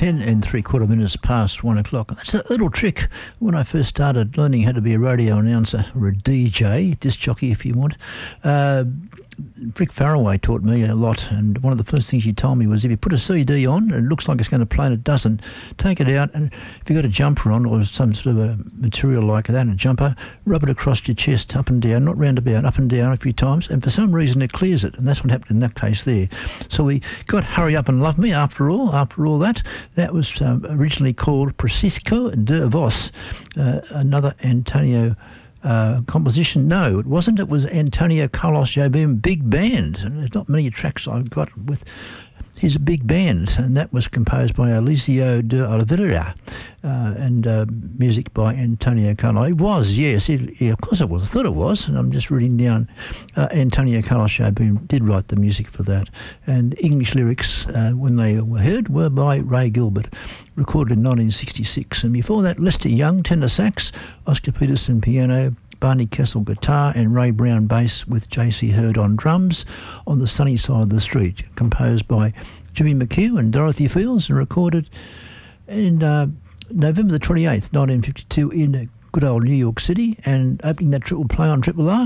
10 and 3/4 minutes past 1 o'clock. That's a little trick when I first started learning how to be a radio announcer, or a DJ, disc jockey if you want. Rick Farraway taught me a lot, and one of the first things he told me was if you put a CD on and it looks like it's going to play and it doesn't, take it out, and if you've got a jumper on or some sort of a material like that, a jumper, rub it across your chest up and down, not roundabout, up and down a few times, and for some reason it clears it, and that's what happened in that case there. So we got Hurry Up and Love Me after all that was originally called Francisco de Vos, another Antonio composition. No, it wasn't. It was Antonio Carlos Jobim Big Band, and there's not many tracks I've got with his big band, and that was composed by Alicia de Oliveira and music by Antonio Carlos. It was, yes, of course it was. I thought it was, and I'm just reading down. Antonio Carlos Jobim did write the music for that, and English lyrics, when they were heard, were by Ray Gilbert, recorded in 1966. And before that, Lester Young, tenor sax, Oscar Peterson, piano, Barney Kessel guitar, and Ray Brown bass, with J.C. Hurd on drums, On the Sunny Side of the Street, composed by Jimmy McHugh and Dorothy Fields, and recorded in November the 28th, 1952 in good old New York City, and opening that triple play on Triple R